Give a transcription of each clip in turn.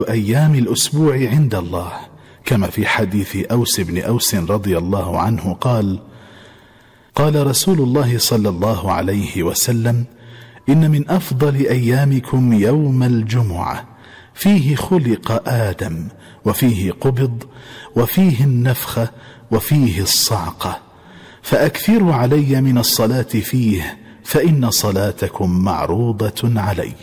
أيام الأسبوع عند الله، كما في حديث أوس بن أوس رضي الله عنه قال: قال رسول الله صلى الله عليه وسلم: إن من أفضل أيامكم يوم الجمعة، فيه خلق آدم، وفيه قبض، وفيه النفخة، وفيه الصعقة، فأكثروا علي من الصلاة فيه، فإن صلاتكم معروضة علي.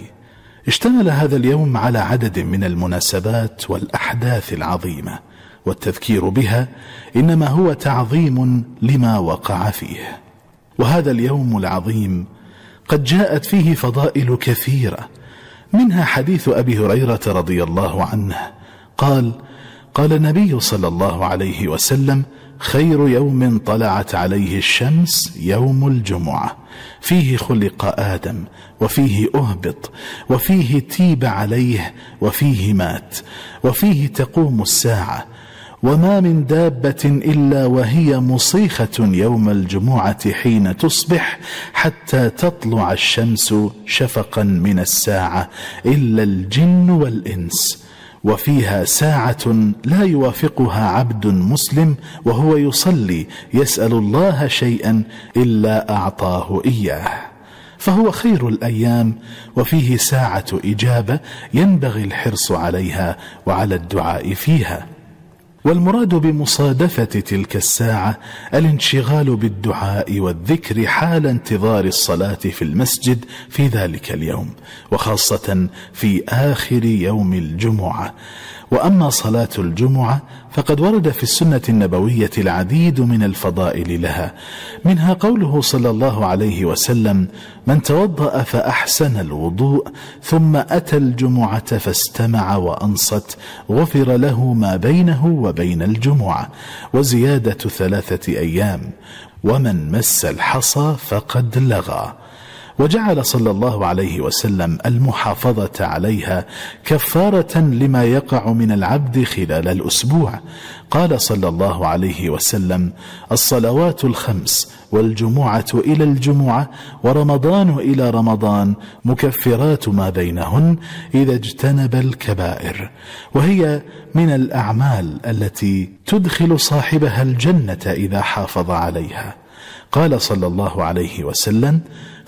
اشتمل هذا اليوم على عدد من المناسبات والأحداث العظيمة، والتذكير بها إنما هو تعظيم لما وقع فيه. وهذا اليوم العظيم قد جاءت فيه فضائل كثيرة، منها حديث أبي هريرة رضي الله عنه قال: قال النبي صلى الله عليه وسلم: خير يوم طلعت عليه الشمس يوم الجمعة، فيه خلق آدم، وفيه أهبط، وفيه تيب عليه، وفيه مات، وفيه تقوم الساعة، وما من دابة إلا وهي مصيخة يوم الجمعة حين تصبح حتى تطلع الشمس شفقا من الساعة إلا الجن والإنس، وفيها ساعة لا يوافقها عبد مسلم وهو يصلي يسأل الله شيئا إلا أعطاه إياه، فهو خير الأيام، وفيه ساعة إجابة ينبغي الحرص عليها وعلى الدعاء فيها. والمراد بمصادفة تلك الساعة الانشغال بالدعاء والذكر حال انتظار الصلاة في المسجد في ذلك اليوم، وخاصة في آخر يوم الجمعة. وأما صلاة الجمعة فقد ورد في السنة النبوية العديد من الفضائل لها، منها قوله صلى الله عليه وسلم: من توضأ فأحسن الوضوء ثم أتى الجمعة فاستمع وأنصت غفر له ما بينه وبين الجمعة، وزيادة 3 أيام، ومن مس الحصى فقد لغى. وجعل صلى الله عليه وسلم المحافظة عليها كفارة لما يقع من العبد خلال الأسبوع. قال صلى الله عليه وسلم: الصلوات الخمس والجمعة إلى الجمعة ورمضان إلى رمضان مكفرات ما بينهن إذا اجتنب الكبائر، وهي من الأعمال التي تدخل صاحبها الجنة إذا حافظ عليها. قال صلى الله عليه وسلم: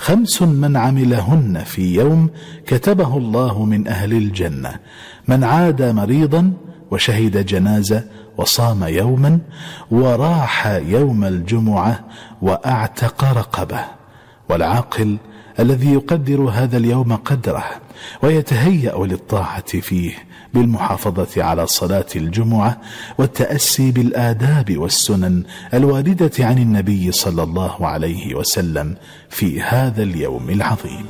5 من عملهن في يوم كتبه الله من أهل الجنة: من عاد مريضا، وشهد جنازة، وصام يوما، وراح يوم الجمعة، وأعتق رقبة. والعاقل الذي يقدر هذا اليوم قدره ويتهيأ للطاعة فيه بالمحافظة على صلاة الجمعة والتأسي بالآداب والسنن الواردة عن النبي صلى الله عليه وسلم في هذا اليوم العظيم.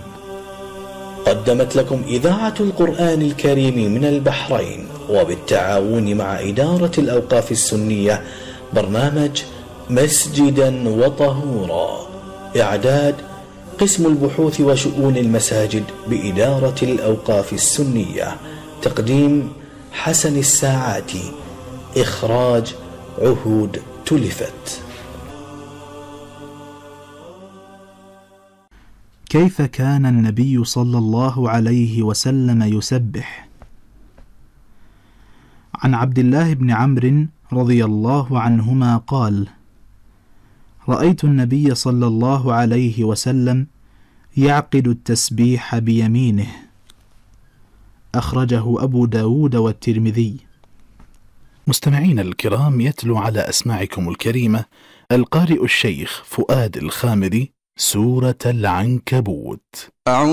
قدمت لكم إذاعة القرآن الكريم من البحرين وبالتعاون مع إدارة الأوقاف السنية برنامج مسجدا وطهورا، إعداد قسم البحوث وشؤون المساجد بإدارة الأوقاف السنية، تقديم حسن الساعاتي، إخراج عهود تلفت. كيف كان النبي صلى الله عليه وسلم يسبح؟ عن عبد الله بن عمرو رضي الله عنهما قال: رأيت النبي صلى الله عليه وسلم يعقد التسبيح بيمينه، أخرجه أبو داود والترمذي. مستمعين الكرام، يتلو على أسماعكم الكريمة القارئ الشيخ فؤاد الخامدي سورة العنكبوت.